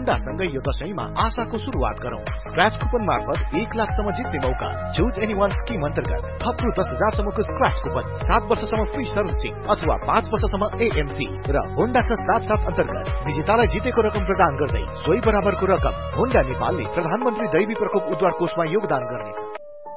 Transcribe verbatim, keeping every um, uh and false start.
Honda सँगै यो दशैंमा आशाको सुरुवात गरौँ। स्क्रैच कुपन मार्फत एक लाखसम्म जित्ने मौका। चुज एनी वान स्किम अन्तर्गत थप रु दस हजारसम्मको स्क्रैच कुपन, सात वर्षसम्म फ्री सर्भिसिङ अथवा पाँच वर्षसम्म एएमसी र होन्डा छ सात सात अन्तर्गत विजेतालाई जितेको रकम प्रदान गर्दै सोही बराबरको रकम होन्डा नेपालले प्रधानमन्त्री दैवी प्रकोप उद्धार कोषमा योगदान गर्नेछ।